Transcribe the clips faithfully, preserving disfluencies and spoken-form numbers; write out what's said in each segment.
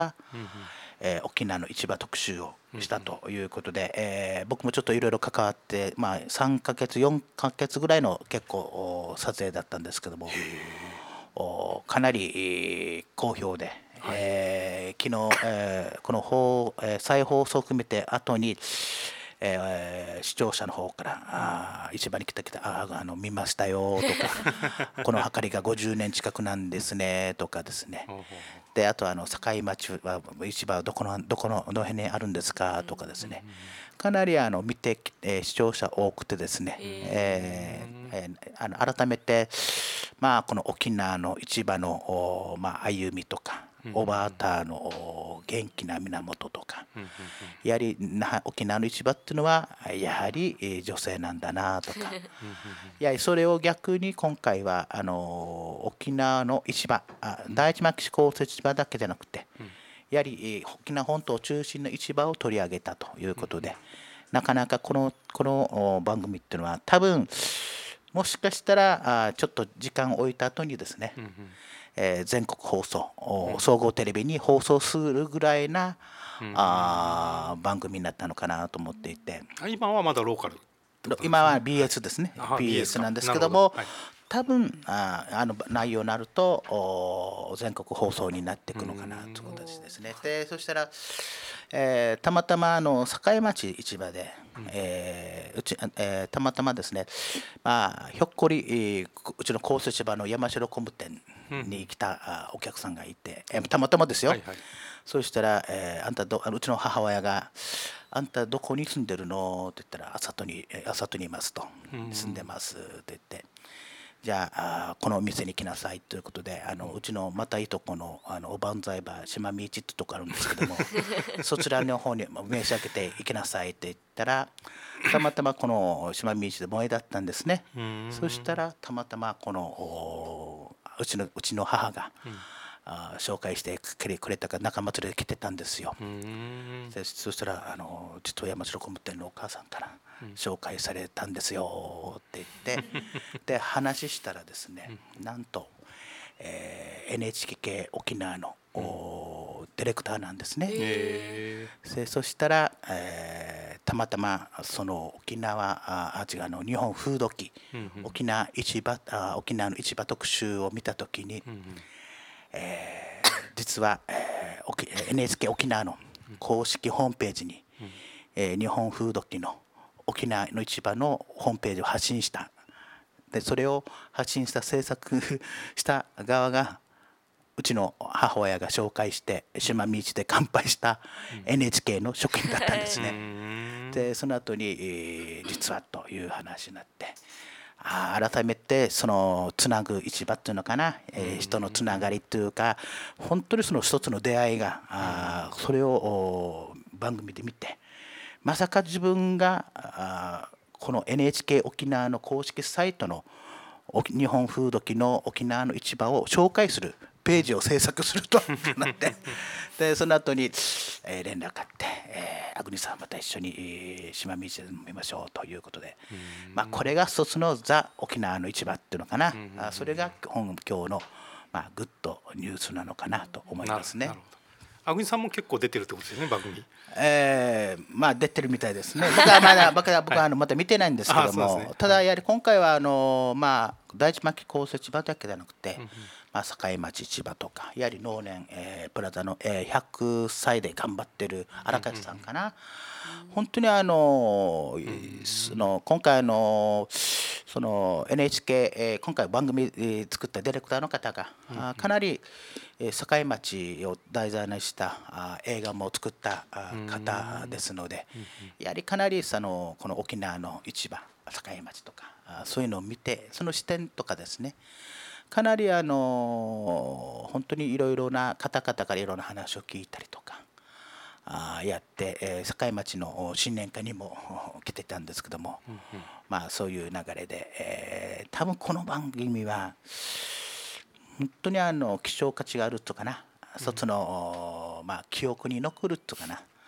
うんうんえー沖縄の市場特集をうんしたということで、えー僕もちょっといろいろ関わって、まあ、さんかげつよんかげつぐらいの結構お撮影だったんですけども、 へえ。 おかなりえー好評で、 はい。 えー昨日、えーこの放、えー再放送を含めて後に、えー視聴者の方からうん。 あー市場に来た来たあーあの見ましたよとか、この計りがごじゅうねん近くなんですねとかですね。 ほうほうほで、あとあの境町は市場はどこのどこのどの辺にあるんですかとかでう。うんうんすね。かなりあの見てき、えー視聴者多くてですね、 うん。うーえん。 ーえーあの改めて、まあ、この沖縄の市場の、おまあ、歩みとか、 うんうんおばあたのお元気な源とか、 うんうんうんやはりな沖縄の市場っていうのはやはりえー女性なんだなとか、 うんうんいやそれを逆に今回はあの沖縄の市場あ第一牧志公設市場だけじゃなくて、 うんやはりえー沖縄本島中心の市場を取り上げたといううんうんことで、なかなかこのこのお番組っていうのは多分もしかしたらあちょっと時間を置いた後にですね、 うんうんえー全国放送うんお総合テレビに放送するぐらいなうんうん。 あー番組になったのかなと思っていて、 あ、今はまだローカルってことなんで今はすよね。はい。 ビーエス ですね、 あ、ビーエス か。 ビーエス なんですなるほど。 けども、 はい。 多分ああの内容になるとお全国放送になっていうーくのかなという形ん。 ですね。でそしたら、えーたまたまあの境町市場で、 うんえーうちえーたまたまですね、まあ、ひょっこり、えーうちの高瀬市場の山城工務店うんうん。 に来たあお客さんがいて、えーほう。 たまたまですよ。 はいはい。 そうしたら、えーあんたどあのうちの母親が「あんたどこに住んでるの?」って言ったら「あさとにえーあさとにいます」とう 「住んでんます」って言って。じゃああーこのお店に来なさいということで、あうん。 のうちのまたいとこのあのおばんざいバー島道ってとこあるんですけども、そちらの方にまあ名刺開けて行きなさいって言ったら、たまたまこの島道で萌えだったんですね。 うーそしたん。 らたまたまこのおうちのうちの母がうん。 あー紹介してくれくれたから仲間連れで来てたんですよ。 うーん。 でそしたらあの実は山城工務店のお母さんからうん。 紹介されたんですよって言って、で話したらですね、 うん。 なんと、えー エヌエイチケー 系沖縄のうん。 おディレクターなんですね。 ええ。 でそしたら、えーたまたまその沖縄ああ違うあの日本風土記うんうん。 沖縄市場あ沖縄の市場特集を見た時に、 うんうん。 実は、えー沖 エヌエイチケー 沖縄の公式ホームページに、 うん。 えー日本風土記の沖縄の市場のホームページを発信した。でそれを発信した制作した側がうちの母親が紹介して島道で乾杯したうん。 エヌエイチケー の職員だったんでうーすね。 ん。 でその後に、えー実はという話になって、あー改めてそのつなぐ市場っていうのかな、 うーえー人のつながん。 りというか、本当にその一つの出会いがうんうんあーそれをお番組で見て、まさか自分があーこの エヌエイチケー 沖縄の公式サイトの沖日本風土記の沖縄の市場を紹介するページを制作するとなって、でその後に、えー連絡があって、えー、アグニさんまた一緒に、えー島道で飲みましょうということで、 うーまあ、こん。 れが一つのザ沖縄の市場っていうのかな、 うんうんうんあそれが本今日の、まあ、グッドニュースなのかなと思うん。なるいますね。 なるほど。あぐみさんも結構出てるってことですよね、番組。 えーまあ出てるみたいですね。僕はまだ僕は僕はい。 はあのまだ見てないんですけああ、 ども、 そうなんですね。はい。 ただやはり今回はあのまあ第一牧公設場だけじゃなくて、 うんうん。 まあ境町市場とかやはり能年、えープラザの、えーひゃくさいで頑張ってるうんうん荒勝さんかな。本当にあのうん。うそーん。 の今回あのその エヌエイチケー、えー今回番組えー作ったディレクターの方がうんあかなりえー境町を題材にしたあ映画も作ったあうん。うー方でん。 すので、 うんやはりかなりそのこの沖縄の市場境町とかあそういうのを見て、その視点とかですね、かなりあの本当にいろいろな方々からいろんな話を聞いたりとかあやって、えー境町の新年会にも来てたんですけども、 うんうん。 まあそういう流れで、えー多分この番組は本当にあの希少価値があるとかな、 うん。 一つの、まあ、記憶に残るとかな、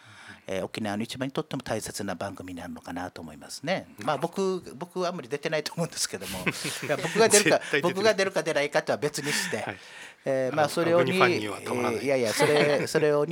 えー沖縄の市場にとっても大切な番組になるのかなと思いますね。まあ僕僕はあんまり出てないと思うんですけども、いや僕が出るか絶対出てる僕が出るか出ないかとは別にして、 はいえーまあそれをに、 あアグニファンにはたまらないえーいやいやそれそれを